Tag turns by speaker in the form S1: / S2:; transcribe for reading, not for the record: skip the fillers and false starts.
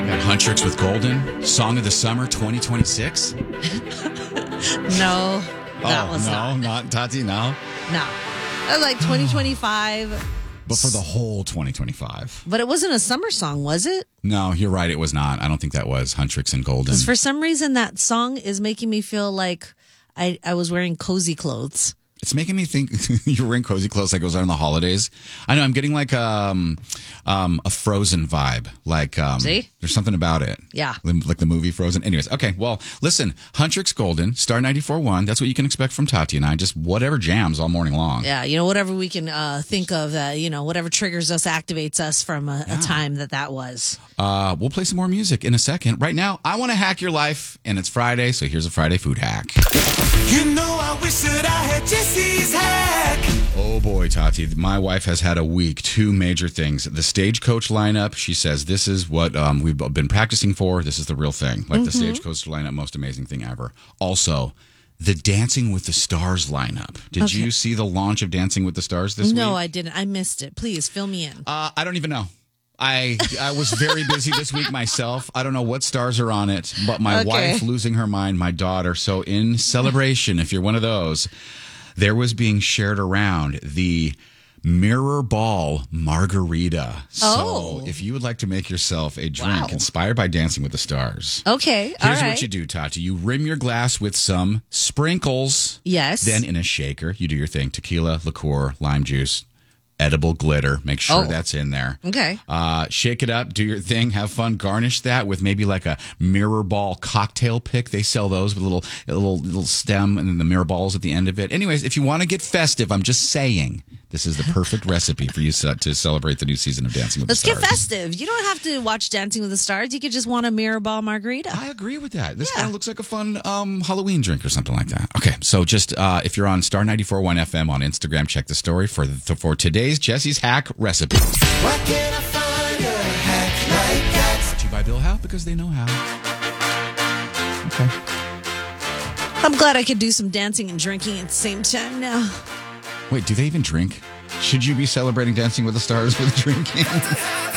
S1: Got Huntrix with Golden, Song of the Summer 2026.
S2: No, that was
S1: not Tati, no.
S2: No. That was like 2025.
S1: But for the whole 2025.
S2: But it wasn't a summer song, was it?
S1: No, you're right. It was not. I don't think that was Huntrix and Golden.
S2: Because for some reason, that song is making me feel like I was wearing cozy clothes.
S1: It's making me think you're wearing cozy clothes like it was on the holidays. I know. I'm getting like a Frozen vibe. Like,
S2: See?
S1: There's something about it.
S2: Yeah.
S1: Like the movie Frozen. Anyways, okay. Well, listen, Huntrix Golden, Star 94.1. That's what you can expect from Tati and I. Just whatever jams all morning long.
S2: Yeah, whatever we can think of, whatever triggers us, activates us from a time that was.
S1: We'll play some more music in a second. Right now, I want to hack your life, and it's Friday, so here's a Friday food hack.
S3: I wish that I had Jesse's hack.
S1: Oh boy, Tati, my wife has had a week. Two major things. The Stagecoach lineup, she says, this is what we've been practicing for. This is the real thing. Like the Stagecoach lineup, most amazing thing ever. Also, the Dancing with the Stars lineup. Did you see the launch of Dancing with the Stars this week?
S2: No, I didn't. I missed it. Please, fill me in.
S1: I don't even know. I was very busy this week myself. I don't know what stars are on it, but my wife losing her mind, my daughter. So in celebration, if you're one of those, there was being shared around the Mirror Ball Margarita. So if you would like to make yourself a drink inspired by Dancing with the Stars.
S2: Okay,
S1: Here's what you do, Tati. You rim your glass with some sprinkles.
S2: Yes.
S1: Then in a shaker, you do your thing. Tequila, liqueur, lime juice, edible glitter. Make sure that's in there.
S2: Okay.
S1: Shake it up. Do your thing. Have fun. Garnish that with maybe like a Mirror Ball cocktail pick. They sell those with a little stem and then the mirror balls at the end of it. Anyways, if you want to get festive, I'm just saying this is the perfect recipe for you to celebrate the new season of Dancing with the Stars.
S2: Let's get festive. You don't have to watch Dancing with the Stars. You could just want a Mirror Ball Margarita.
S1: I agree with that. This kind of looks like a fun Halloween drink or something like that. Okay, so just if you're on Star 94.1 FM on Instagram, check the story for today's Jesse's Hack recipe.
S3: Where can I find a hack like that?
S1: Brought to you by Bill Howe, because they know how. Okay.
S2: I'm glad I could do some dancing and drinking at the same time now.
S1: Wait, do they even drink? Should you be celebrating Dancing with the Stars with drinking?